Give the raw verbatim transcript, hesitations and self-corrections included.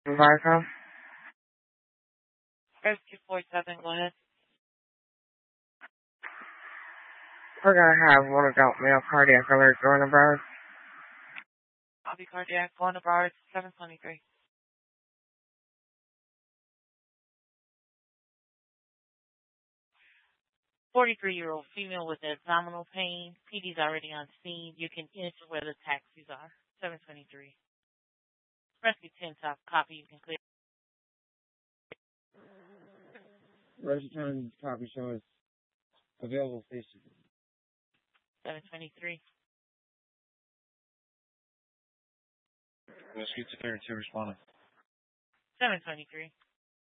Marco? Rescue four seven, go ahead. We're gonna have one adult male cardiac alert during the birth. Copy cardiac, going to bars, seven twenty-three. forty-three-year-old female with abdominal pain. P D's already on scene. You can enter where the taxis are. seven twenty-three. Rescue ten top, copy, you can clear. Rescue ten copy shows available station. seven twenty-three. Rescue two responding. seven twenty-three.